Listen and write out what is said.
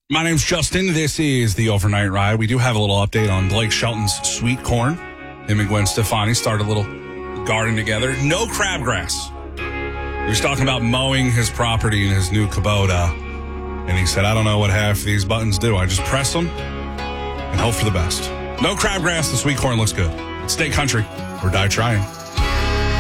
My name's Justin. This is the Overnight Ride. We do have a little update on Blake Shelton's sweet corn. Him and Gwen Stefani started a little garden together. No crabgrass. He was talking about mowing his property in his new Kubota. And he said, I don't know what half these buttons do. I just press them and hope for the best. No crabgrass. The sweet corn looks good. Stay country or die trying.